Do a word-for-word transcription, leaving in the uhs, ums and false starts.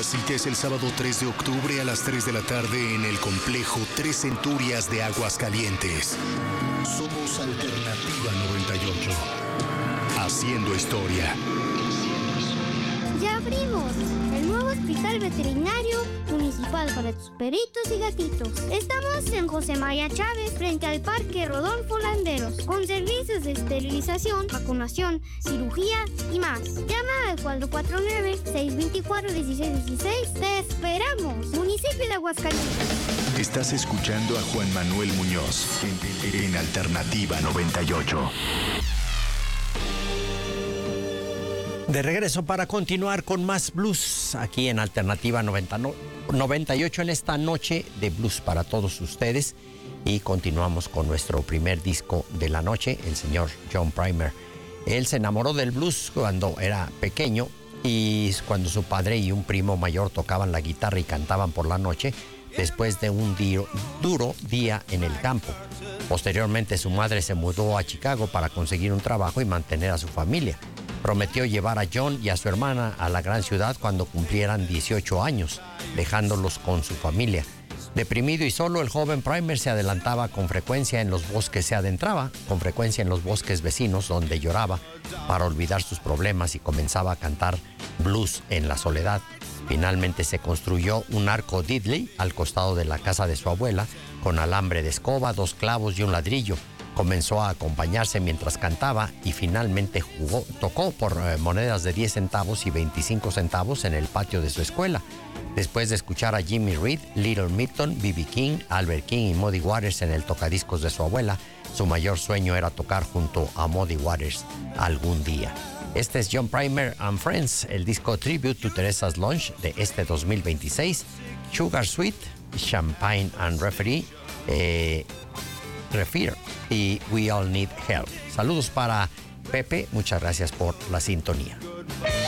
Así que es el sábado tres de octubre a las tres de la tarde en el complejo Tres Centurias de Aguascalientes. Somos Alternativa noventa y ocho. Haciendo historia. Ya abrimos el nuevo hospital veterinario municipal para tus perritos y gatitos. Estamos en José María Chávez, frente al Parque Rodolfo Landeros, con servicios de esterilización, vacunación, cirugía y más. Llama al cuatro cuatro nueve, seis dos cuatro, uno seis uno seis. ¡Te esperamos! Municipio de Aguascalientes. Estás escuchando a Juan Manuel Muñoz en, en Alternativa noventa y ocho. De regreso para continuar con más blues aquí en Alternativa noventa y ocho en esta noche de blues para todos ustedes. Y continuamos con nuestro primer disco de la noche, el señor John Primer. Él se enamoró del blues cuando era pequeño y cuando su padre y un primo mayor tocaban la guitarra y cantaban por la noche después de un dio, duro día en el campo. Posteriormente su madre se mudó a Chicago para conseguir un trabajo y mantener a su familia. Prometió llevar a John y a su hermana a la gran ciudad cuando cumplieran dieciocho años, dejándolos con su familia. Deprimido y solo, el joven Primer se adelantaba con frecuencia en los bosques, se adentraba con frecuencia en los bosques vecinos donde lloraba para olvidar sus problemas y comenzaba a cantar blues en la soledad. Finalmente se construyó un arco diddley al costado de la casa de su abuela con alambre de escoba, dos clavos y un ladrillo. Comenzó a acompañarse mientras cantaba y finalmente jugó, tocó por eh, monedas de diez centavos y veinticinco centavos en el patio de su escuela. Después de escuchar a Jimmy Reed, Little Milton, B B King, Albert King y Muddy Waters en el tocadiscos de su abuela, su mayor sueño era tocar junto a Muddy Waters algún día. Este es John Primer and Friends, el disco Tribute to Teresa's Lunch de este dos mil veintiséis, Sugar Sweet, Champagne and Referee, eh, Refire y We All Need Help. Saludos para Pepe, muchas gracias por la sintonía.